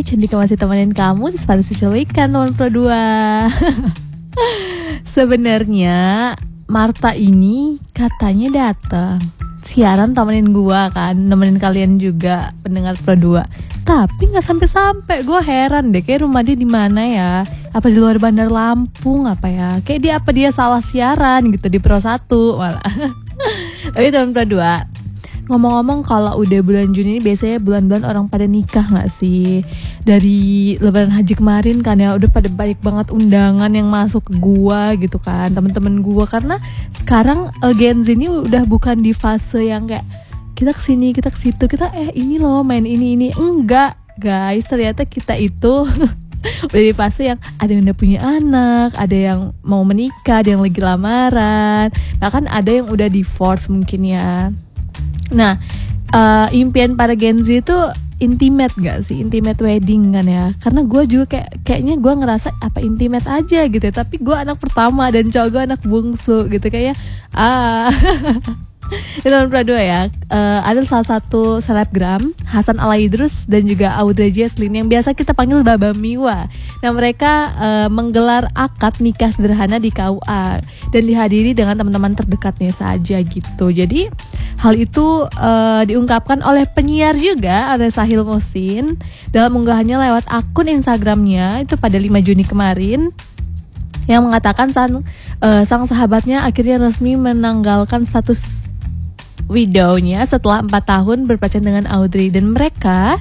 Cintika masih temenin kamu di Sepatu Social Weekend teman Pro 2. Sebenarnya Marta ini katanya datang siaran temenin gua kan, nemenin kalian juga pendengar Pro 2. Tapi nggak sampai-sampai, gue heran deh, kayak rumah dia di mana ya? Apa di luar Bandar Lampung apa ya? Kayak dia salah siaran gitu di Pro 1 malah. Tapi teman Pro 2, ngomong-ngomong kalau udah bulan Juni ini biasanya bulan-bulan orang pada nikah gak sih? Dari Lebaran Haji kemarin kan ya udah pada banyak banget undangan yang masuk ke gua gitu kan, temen-temen gua. Karena sekarang Gen Z ini udah bukan di fase yang kayak kita kesini, kita kesitu, kita ini loh main ini. Enggak guys, ternyata kita itu udah di fase yang ada yang udah punya anak, ada yang mau menikah, ada yang lagi lamaran, bahkan ada yang udah divorce mungkin ya. Nah, impian para Gen Z itu intimate gak sih? Intimate wedding kan ya? Karena gue juga kayaknya gue ngerasa apa intimate aja gitu ya. Tapi gue anak pertama dan cowok gue anak bungsu gitu. Kayak itu teman Pro 2 ya. Ada salah satu selebgram, Hasan Alaidrus dan juga Audrey Jesslyn yang biasa kita panggil Baba Miwa. Nah, mereka menggelar akad nikah sederhana di KUA dan dihadiri dengan teman-teman terdekatnya saja gitu. Jadi hal itu diungkapkan oleh penyiar juga, oleh Sahil Musin dalam unggahannya lewat akun Instagramnya itu pada 5 Juni kemarin, yang mengatakan sang sahabatnya akhirnya resmi menanggalkan status widownya setelah 4 tahun berpacaran dengan Audrey, dan mereka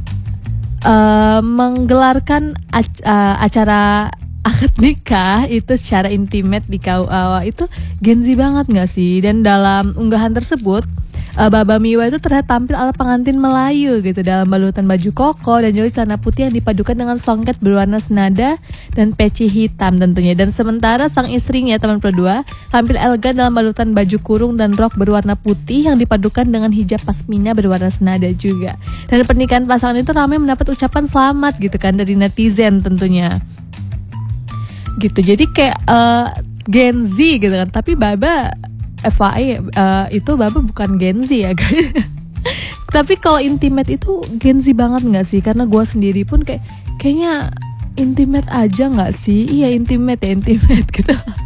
menggelarkan acara akad nikah itu secara intimate di KUA. Itu Gen Z banget gak sih? Dan dalam unggahan tersebut Baba Miwa itu terlihat tampil ala pengantin Melayu gitu, dalam balutan baju koko dan juga celana putih yang dipadukan dengan songket berwarna senada dan peci hitam tentunya. Dan sementara sang istrinya teman Pro 2 tampil elegan dalam balutan baju kurung dan rok berwarna putih yang dipadukan dengan hijab pasmina berwarna senada juga. Dan pernikahan pasangan itu ramai mendapat ucapan selamat gitu kan dari netizen tentunya. Gitu. Jadi kayak Gen Z gitu kan. Tapi Baba FYI itu Baba bukan Gen Z ya guys. Tapi kalau intimate itu Gen Z banget gak sih? Karena gue sendiri pun kayaknya intimate aja gak sih? Iya intimate gitu.